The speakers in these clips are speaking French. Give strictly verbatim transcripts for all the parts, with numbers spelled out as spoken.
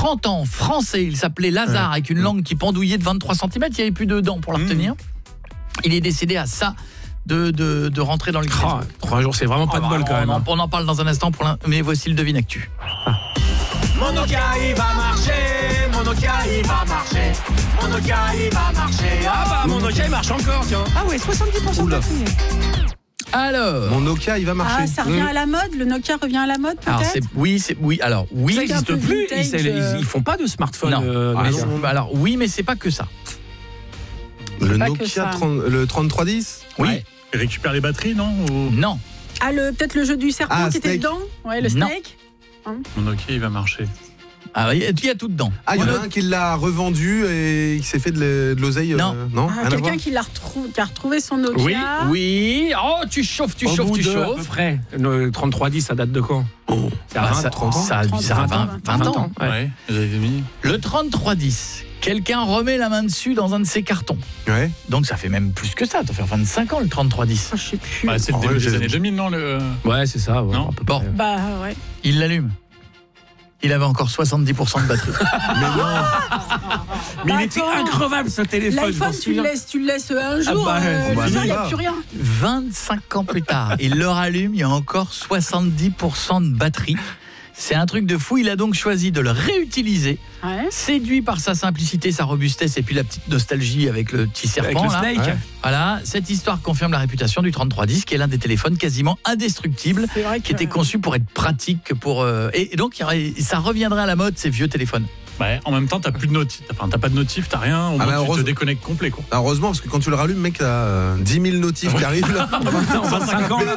trente ans, français, il s'appelait Lazare, avec une langue qui pendouillait de vingt-trois centimètres, il n'y avait plus de dents pour la retenir. Mmh. Il est décédé à ça de, de, de rentrer dans le Guinness. Oh, trois jours, c'est vraiment pas oh, de bol quand même. On, on en parle dans un instant, pour mais voici le devine actu. Ah. Mon Nokia, il va marcher, mon Nokia, il va marcher, mon Nokia, il va marcher. Ah bah, mon Nokia, il marche encore, tiens. Ah ouais, soixante-dix pour cent de batterie. Alors, mon Nokia, il va marcher. Ah, ça revient mmh. à la mode. Le Nokia revient à la mode, peut-être. Alors c'est oui, c'est oui. Alors oui, ça n'existe plus. Vintage, ils, ils, ils font pas de smartphone. Non. Euh, ah, non. Alors oui, mais c'est pas que ça. Le Nokia trente, le trente-trois dix. Oui. Ouais. Il récupère les batteries, non Ou... Non. Ah, le peut-être le jeu du serpent ah, qui Snake. était dedans. Ouais, le Snake. Hein mon Nokia, il va marcher. Ah, il y a tout dedans. Ah, il y en a un qui l'a revendu et qui s'est fait de l'oseille. Non. Euh, non ah, quelqu'un qui, l'a retrou- qui a retrouvé son Nokia. Oui, oui. Oh, tu chauffes, tu Au chauffes, tu de, chauffes. À peu près. Le trente-trois dix, ça date de quand oh. Ça a bah, vingt, ça, trente ans ça, ça, ça a vingt, vingt ans. Ouais. Ouais. Vous avez mis. Le trente-trois dix. Quelqu'un remet la main dessus dans un de ses cartons. Ouais. Donc ça fait même plus que ça. Ça fait vingt-cinq ans le trente-trois dix. Oh, je sais plus. Bah, c'est le oh, début ouais, des années deux mille, non le... Ouais, c'est ça. Ouais. Non bon. Bah ouais. Il l'allume. Il avait encore soixante-dix pour cent de batterie. Mais non. Mais bah, il était attends. increvable ce téléphone. L'iPhone, tu le laisses, tu le laisses un jour. Ah bah, euh, bah, il n'y bah. a plus rien. vingt-cinq ans plus tard, il le rallume, il y a encore soixante-dix pour cent de batterie. C'est un truc de fou, il a donc choisi de le réutiliser. Ouais. Séduit par sa simplicité, sa robustesse et puis la petite nostalgie avec le petit serpent. Avec le là. Snake. Ouais. Voilà, cette histoire confirme la réputation du trente-trois dix, qui est l'un des téléphones quasiment indestructibles, C'est vrai que... qui était conçu pour être pratique. Pour, euh, et, et donc, ça reviendrait à la mode, ces vieux téléphones. Ouais, en même temps, t'as plus de notif, enfin, t'as pas de notif, t'as rien, au moins bah, tu heureuse... te déconnectes complet, quoi. Heureusement, parce que quand tu le rallumes, mec, t'as euh, dix mille notifs qui arrivent là. vingt-cinq ans.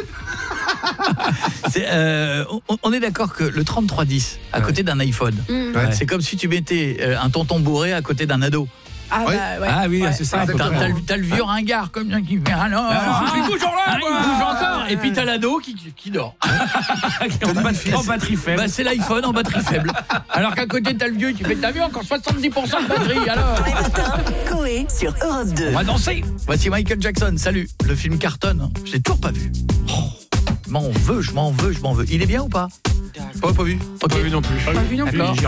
C'est, euh, on, on est d'accord que le trente-trois dix, à ouais. côté d'un iPhone, mmh. ouais. c'est comme si tu mettais euh, un tonton bourré à côté d'un ado. Ah, ouais. bah, ouais. Ah oui, ouais. c'est ça. T'as, t'as, le, t'as le vieux ringard comme ça qui fait alors, ah, il bouge en là, ah, il bouge encore, et puis t'as l'ado qui, qui dort. en, batterie, en batterie faible. Bah, c'est l'iPhone en batterie faible. Alors qu'à côté t'as le vieux qui fait t'as vu encore soixante-dix pour cent de batterie alors. Les matins, Coé sur Europe deux. On va danser. Voici Michael Jackson. Salut. Le film cartonne. Je l'ai toujours pas vu. Oh, je m'en veux, je m'en veux, je m'en veux. Il est bien ou pas? Pas, pas vu. Ok. Pas vu non plus. Pas vu non plus. D'accord.